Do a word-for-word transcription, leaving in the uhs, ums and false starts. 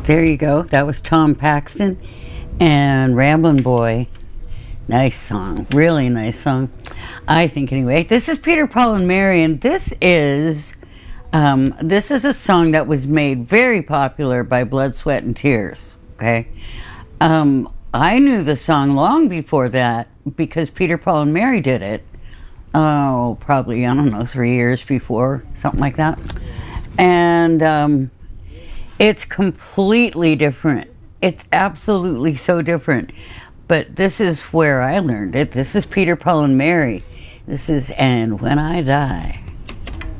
There you go. That was Tom Paxton and Ramblin' Boy. Nice song. Really nice song. I think anyway. This is Peter, Paul, and Mary, and this is um, this is a song that was made very popular by Blood, Sweat, and Tears. Okay. Um, I knew the song long before that because Peter, Paul, and Mary did it. Oh, probably, I don't know, three years before, something like that. And um, it's completely different. It's absolutely so different. But this is where I learned it. This is Peter, Paul, and Mary. This is And When I Die.